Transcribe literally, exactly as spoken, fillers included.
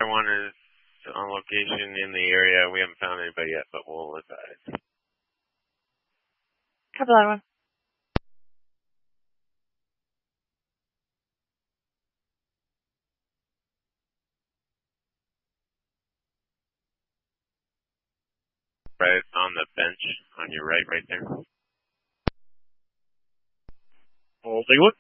one is on location in the area. We haven't found anybody yet, but we'll advise. Copy that one. Right on the bench on your right, right there. Holding look.